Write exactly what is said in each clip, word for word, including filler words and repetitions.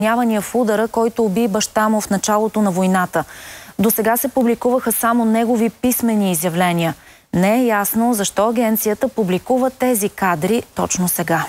в удара, който уби баща му в началото на войната. До сега се публикуваха само негови писмени изявления. Не е ясно защо агенцията публикува тези кадри точно сега.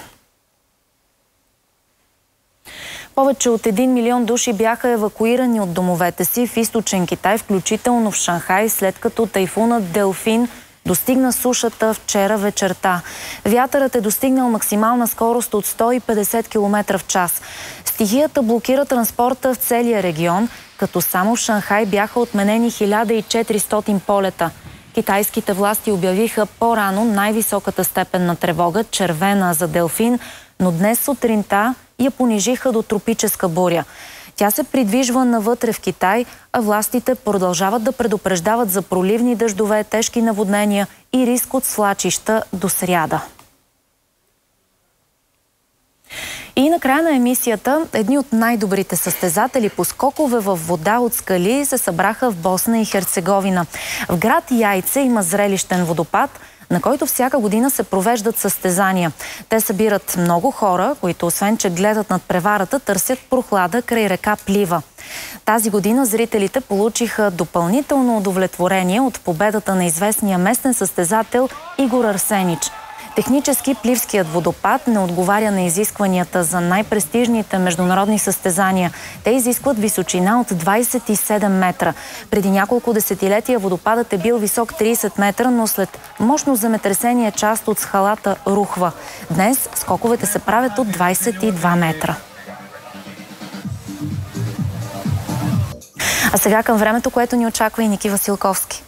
Повече от един милион души бяха евакуирани от домовете си в източен Китай, включително в Шанхай, след като тайфунът Делфин достигна сушата вчера вечерта. Вятърът е достигнал максимална скорост от сто и петдесет километра в час. Стихията блокира транспорта в целия регион, като само в Шанхай бяха отменени хиляда и четиристотин полета. Китайските власти обявиха по-рано най-високата степен на тревога – червена за Делфин, но днес сутринта я понижиха до тропическа буря. Тя се придвижва навътре в Китай, а властите продължават да предупреждават за проливни дъждове, тежки наводнения и риск от свлачища до сряда. И накрая на емисията, едни от най-добрите състезатели по скокове във вода от скали се събраха в Босна и Херцеговина. В град Яйце има зрелищен водопад, на който всяка година се провеждат състезания. Те събират много хора, които освен че гледат над преварата, търсят прохлада край река Плива. Тази година зрителите получиха допълнително удовлетворение от победата на известния местен състезател Игор Арсенич. Технически Пливският водопад не отговаря на изискванията за най-престижните международни състезания. Те изискват височина от двадесет и седем метра. Преди няколко десетилетия водопадът е бил висок тридесет метра, но след мощно земетресение част от скалата рухва. Днес скоковете се правят от двадесет и два метра. А сега към времето, което ни очаква и Ники Василковски.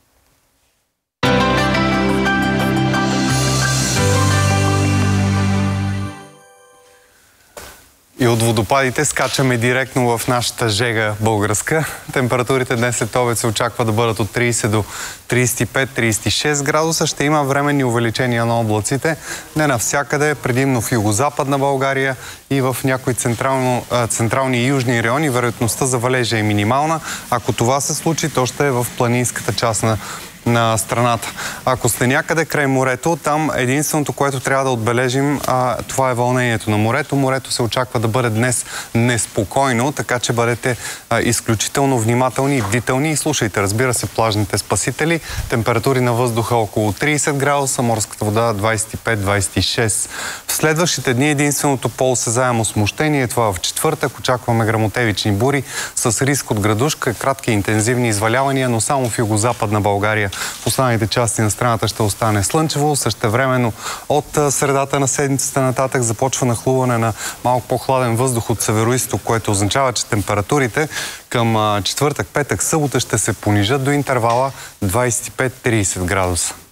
И от водопадите скачаме директно в нашата жега българска. Температурите днес след обед се очаква да бъдат от тридесет до тридесет и пет до тридесет и шест градуса. Ще има временни увеличения на облаците. Не навсякъде, предимно в югозападна България и в някои централно, централни и южни райони. Вероятността за валежа е минимална. Ако това се случи, то ще е в планинската част на на страната. Ако сте някъде край морето, там единственото, което трябва да отбележим, а, това е вълнението на морето. Морето се очаква да бъде днес неспокойно, така че бъдете а, изключително внимателни и бдителни и слушайте, разбира се, плажните спасители. Температури на въздуха около тридесет градуса, морската вода двадесет и пет до двадесет и шест. В следващите дни единственото по-осезаемо смущение е това в четвъртък. Очакваме гръмотевични бури с риск от градушка, кратки интензивни извалявания, но само в югозападна България. В останалите части на страната ще остане слънчево. Същевременно от средата на седмицата нататък започва нахлуване на малко по-хладен въздух от североизток, което означава, че температурите към четвъртък, петък, събота ще се понижат до интервала двадесет и пет до тридесет градуса.